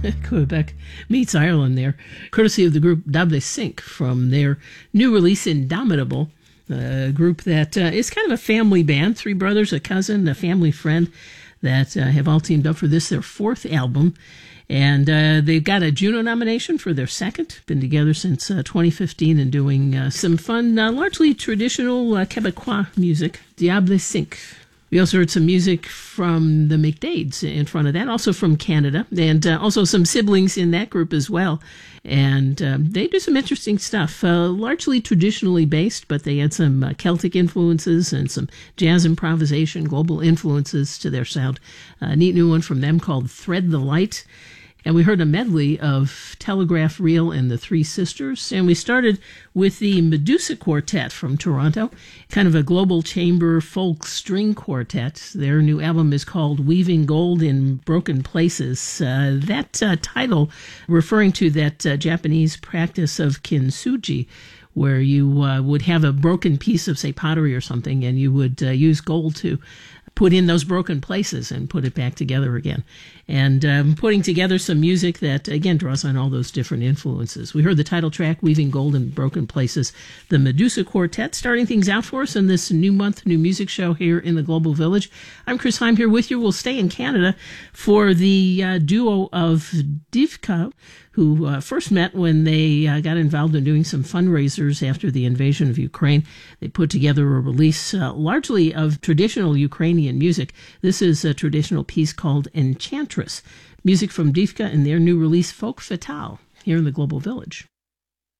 Quebec meets Ireland there, courtesy of the group Diable Cinq from their new release Indomitable, a group that is kind of a family band, three brothers, a cousin, a family friend that have all teamed up for this, their fourth album. And they've got a Juno nomination for their second. Been together since 2015 and doing some fun, largely traditional Quebecois music. Diable Cinq. We also heard some music from the McDades in front of that, also from Canada, and also some siblings in that group as well. And they do some interesting stuff, largely traditionally based, but they had some Celtic influences and some jazz improvisation, global influences to their sound. A neat new one from them called Thread the Light. And we heard a medley of Telegraph Reel and the Three Sisters. And we started with the Medusa Quartet from Toronto, kind of a global chamber folk string quartet. Their new album is called Weaving Gold in Broken Places. That title referring to that Japanese practice of kintsugi, where you would have a broken piece of, say, pottery or something, and you would use gold to put in those broken places and put it back together again. And putting together some music that, again, draws on all those different influences. We heard the title track, Weaving Gold in Broken Places, the Medusa Quartet, starting things out for us in this new month, new music show here in the Global Village. I'm Chris Heim here with you. We'll stay in Canada for the duo of Divka, who first met when they got involved in doing some fundraisers after the invasion of Ukraine. They put together a release largely of traditional Ukrainian music. This is a traditional piece called Enchantress. Music from Divka and their new release, Folk Fatale, here in the Global Village.